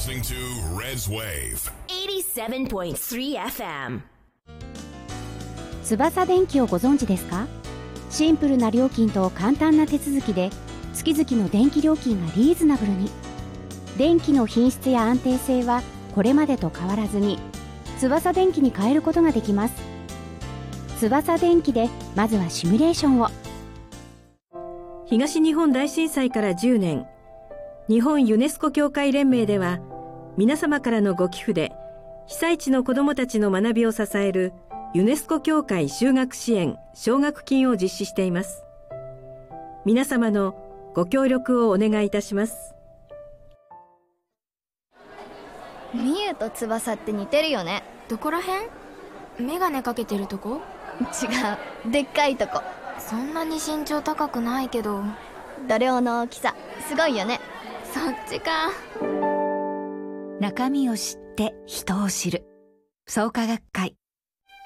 listening to Red's Wave 87.3 FM。 翼電機をご存知ですか？シンプルな料金と簡単な手続きで月々の電気料金がリーズナブルに。電気の品質や安定性はこれまでと変わらずに翼電機に変えることができます。翼電機でまずはシミュレーションを。 東日本大震災から10年、日本ユネスコ協会連盟では皆様からのご寄付で被災地の子どもたちの学びを支えるユネスコ協会就学支援奨学金を実施しています。皆様のご協力をお願いいたします。 みゆと翼って似てるよね。 どこらへん？メガネかけてるとこ？ 違う、でっかいとこ。 そんなに身長高くないけど。 度量の大きさすごいよね。 そっちか。 中身を知って人を知る、創価学会